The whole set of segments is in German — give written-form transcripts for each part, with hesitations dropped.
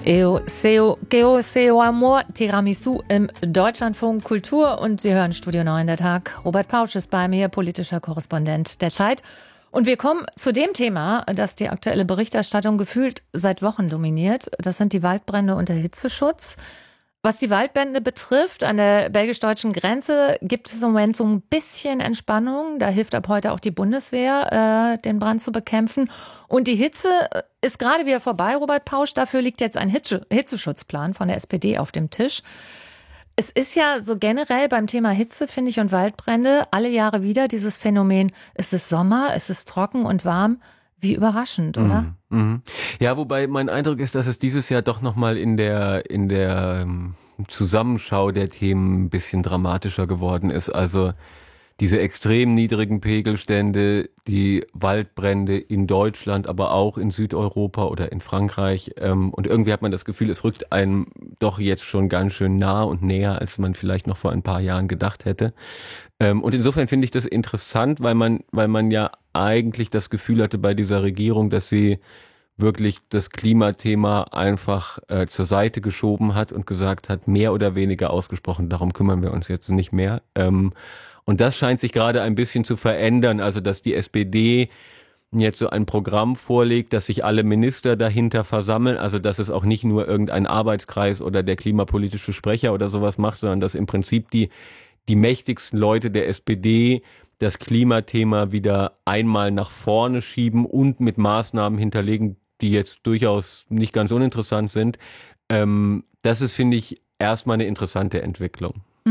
Geo Seo Amor Tiramisu im Deutschlandfunk Kultur und Sie hören Studio 9 der Tag. Robert Pausch ist bei mir, politischer Korrespondent der Zeit. Und wir kommen zu dem Thema, das die aktuelle Berichterstattung gefühlt seit Wochen dominiert. Das sind die Waldbrände und der Hitzeschutz. Was die Waldbrände betrifft, an der belgisch-deutschen Grenze gibt es im Moment so ein bisschen Entspannung. Da hilft ab heute auch die Bundeswehr, den Brand zu bekämpfen. Und die Hitze ist gerade wieder vorbei, Robert Pausch. Dafür liegt jetzt ein Hitzeschutzplan von der SPD auf dem Tisch. Es ist ja so generell beim Thema Hitze, finde ich, und Waldbrände alle Jahre wieder dieses Phänomen, es ist Sommer, es ist trocken und warm. Wie überraschend, oder? Ja, wobei mein Eindruck ist, dass es dieses Jahr doch nochmal in der Zusammenschau der Themen ein bisschen dramatischer geworden ist. Also diese extrem niedrigen Pegelstände, die Waldbrände in Deutschland, aber auch in Südeuropa oder in Frankreich. Und irgendwie hat man das Gefühl, es rückt einem doch jetzt schon ganz schön nah und näher, als man vielleicht noch vor ein paar Jahren gedacht hätte. Und insofern finde ich das interessant, weil man ja eigentlich das Gefühl hatte bei dieser Regierung, dass sie wirklich das Klimathema einfach zur Seite geschoben hat und gesagt hat, mehr oder weniger ausgesprochen, darum kümmern wir uns jetzt nicht mehr. Und das scheint sich gerade ein bisschen zu verändern, also dass die SPD jetzt so ein Programm vorlegt, dass sich alle Minister dahinter versammeln, also dass es auch nicht nur irgendein Arbeitskreis oder der klimapolitische Sprecher oder sowas macht, sondern dass im Prinzip die mächtigsten Leute der SPD das Klimathema wieder einmal nach vorne schieben und mit Maßnahmen hinterlegen, die jetzt durchaus nicht ganz uninteressant sind. Das ist, finde ich, erstmal eine interessante Entwicklung.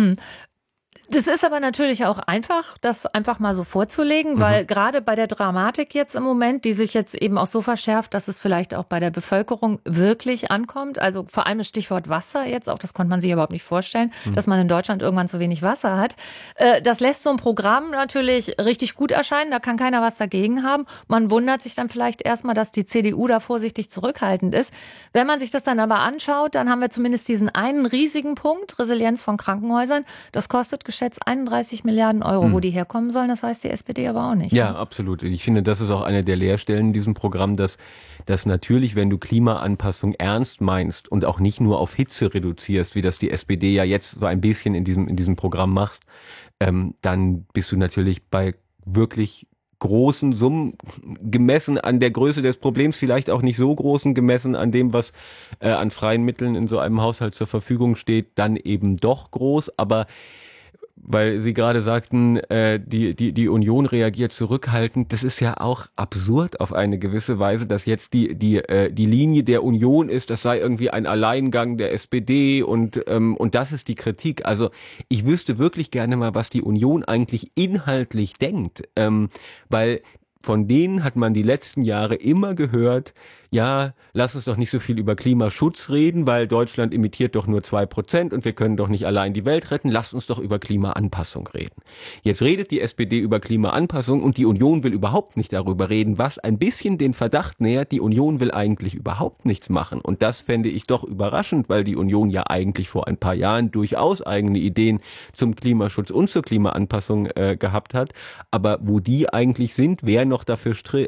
Das ist aber natürlich auch einfach, das einfach mal so vorzulegen, weil gerade bei der Dramatik jetzt im Moment, die sich jetzt eben auch so verschärft, dass es vielleicht auch bei der Bevölkerung wirklich ankommt, also vor allem das Stichwort Wasser jetzt auch, das konnte man sich überhaupt nicht vorstellen, dass man in Deutschland irgendwann zu wenig Wasser hat. Das lässt so ein Programm natürlich richtig gut erscheinen, da kann keiner was dagegen haben. Man wundert sich dann vielleicht erstmal, dass die CDU da vorsichtig zurückhaltend ist. Wenn man sich das dann aber anschaut, dann haben wir zumindest diesen einen riesigen Punkt, Resilienz von Krankenhäusern, das kostet geschätzt 31 Milliarden Euro. Wo die herkommen sollen, das weiß die SPD aber auch nicht. Ja, absolut. Ich finde, das ist auch eine der Leerstellen in diesem Programm, dass natürlich, wenn du Klimaanpassung ernst meinst und auch nicht nur auf Hitze reduzierst, wie das die SPD ja jetzt so ein bisschen in diesem Programm macht, dann bist du natürlich bei wirklich großen Summen, gemessen an der Größe des Problems, vielleicht auch nicht so großen, gemessen an dem, was an freien Mitteln in so einem Haushalt zur Verfügung steht, dann eben doch groß, aber weil Sie gerade sagten, die Union reagiert zurückhaltend. Das ist ja auch absurd auf eine gewisse Weise, dass jetzt die Linie der Union ist, das sei irgendwie ein Alleingang der SPD und das ist die Kritik. Also ich wüsste wirklich gerne mal, was die Union eigentlich inhaltlich denkt, weil von denen hat man die letzten Jahre immer gehört, ja, lass uns doch nicht so viel über Klimaschutz reden, weil Deutschland emittiert doch nur 2% und wir können doch nicht allein die Welt retten, lasst uns doch über Klimaanpassung reden. Jetzt redet die SPD über Klimaanpassung und die Union will überhaupt nicht darüber reden, was ein bisschen den Verdacht nähert, die Union will eigentlich überhaupt nichts machen. Und das fände ich doch überraschend, weil die Union ja eigentlich vor ein paar Jahren durchaus eigene Ideen zum Klimaschutz und zur Klimaanpassung gehabt hat. Aber wo die eigentlich sind, wer noch dafür steht,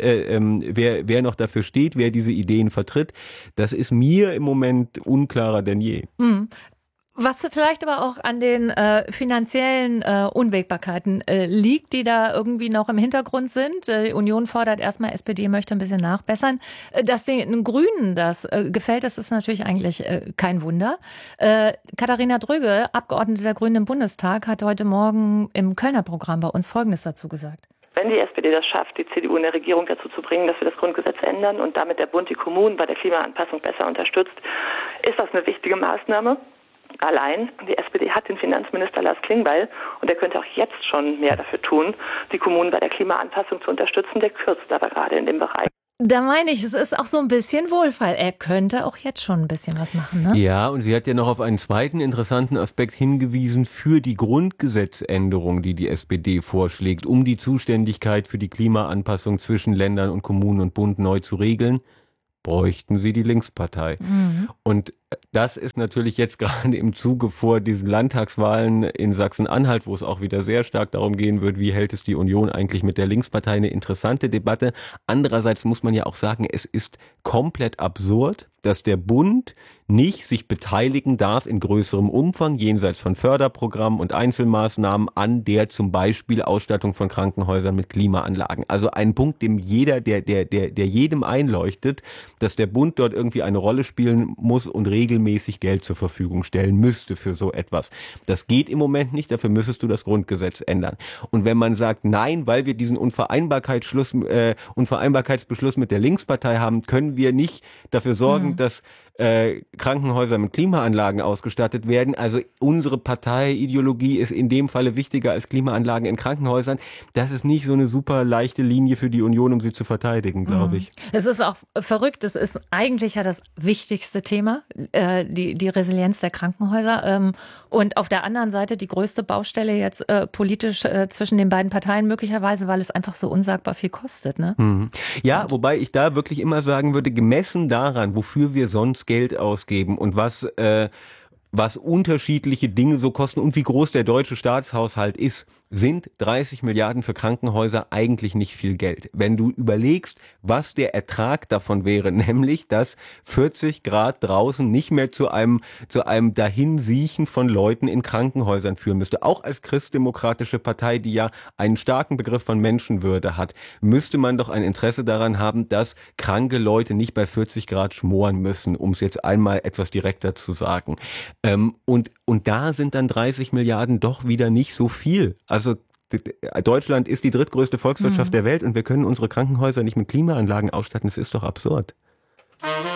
wer diese Ideen vertritt, das ist mir im Moment unklarer denn je. Was vielleicht aber auch an den finanziellen Unwägbarkeiten liegt, die da irgendwie noch im Hintergrund sind. Die Union fordert erstmal, SPD möchte ein bisschen nachbessern. Dass den Grünen das gefällt, das ist natürlich eigentlich kein Wunder. Katharina Dröge, Abgeordnete der Grünen im Bundestag, hat heute Morgen im Kölner Programm bei uns Folgendes dazu gesagt. Wenn die SPD das schafft, die CDU in der Regierung dazu zu bringen, dass wir das Grundgesetz ändern und damit der Bund die Kommunen bei der Klimaanpassung besser unterstützt, ist das eine wichtige Maßnahme. Allein, die SPD hat den Finanzminister Lars Klingbeil und der könnte auch jetzt schon mehr dafür tun, die Kommunen bei der Klimaanpassung zu unterstützen. Der kürzt aber gerade in dem Bereich. Da meine ich, es ist auch so ein bisschen Wohlfall. Er könnte auch jetzt schon ein bisschen was machen, ne? Ja, und sie hat ja noch auf einen zweiten interessanten Aspekt hingewiesen für die Grundgesetzänderung, die die SPD vorschlägt, um die Zuständigkeit für die Klimaanpassung zwischen Ländern und Kommunen und Bund neu zu regeln, bräuchten sie die Linkspartei. Und Das ist natürlich jetzt gerade im Zuge vor diesen Landtagswahlen in Sachsen-Anhalt, wo es auch wieder sehr stark darum gehen wird, wie hält es die Union eigentlich mit der Linkspartei, eine interessante Debatte. Andererseits muss man ja auch sagen, es ist komplett absurd, dass der Bund nicht sich beteiligen darf in größerem Umfang, jenseits von Förderprogrammen und Einzelmaßnahmen, an der zum Beispiel Ausstattung von Krankenhäusern mit Klimaanlagen. Also ein Punkt, dem jeder, der jedem einleuchtet, dass der Bund dort irgendwie eine Rolle spielen muss und regelmäßig Geld zur Verfügung stellen müsste für so etwas. Das geht im Moment nicht, dafür müsstest du das Grundgesetz ändern. Und wenn man sagt, nein, weil wir diesen Unvereinbarkeitsbeschluss mit der Linkspartei haben, können wir nicht dafür sorgen, dass Krankenhäuser mit Klimaanlagen ausgestattet werden. Also unsere Parteiideologie ist in dem Falle wichtiger als Klimaanlagen in Krankenhäusern. Das ist nicht so eine super leichte Linie für die Union, um sie zu verteidigen, glaube ich. Es ist auch verrückt. Es ist eigentlich ja das wichtigste Thema, die Resilienz der Krankenhäuser. Und auf der anderen Seite die größte Baustelle jetzt politisch zwischen den beiden Parteien möglicherweise, weil es einfach so unsagbar viel kostet. Ne? Ja, wobei ich da wirklich immer sagen würde, gemessen daran, wofür wir sonst Geld ausgeben und was unterschiedliche Dinge so kosten und wie groß der deutsche Staatshaushalt ist, sind 30 Milliarden für Krankenhäuser eigentlich nicht viel Geld. Wenn du überlegst, was der Ertrag davon wäre, nämlich, dass 40 Grad draußen nicht mehr zu einem Dahinsiechen von Leuten in Krankenhäusern führen müsste. Auch als christdemokratische Partei, die ja einen starken Begriff von Menschenwürde hat, müsste man doch ein Interesse daran haben, dass kranke Leute nicht bei 40 Grad schmoren müssen, um es jetzt einmal etwas direkter zu sagen. Und da sind dann 30 Milliarden doch wieder nicht so viel. Also Deutschland ist die drittgrößte Volkswirtschaft der Welt und wir können unsere Krankenhäuser nicht mit Klimaanlagen ausstatten. Das ist doch absurd.